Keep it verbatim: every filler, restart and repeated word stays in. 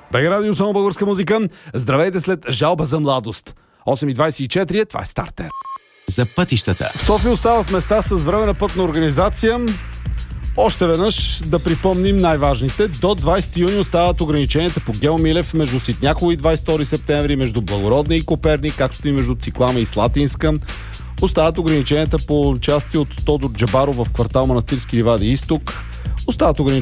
БГ Радио, само българска музика. Здравейте след жалба за младост. осем и двайсет и четири, това е стартер. За пътищата. В София остават места с временна пътна организация. Още веднъж да припомним най-важните. До двайсети юни остават ограниченията по Гео Милев между Ситняково и двайсет и втори септември, между Благородния и Коперник, както и между Циклама и Слатинска. Остават ограниченията по части от Тодор Джабаров в квартал Манастирски ливади изток. Остават ограниченията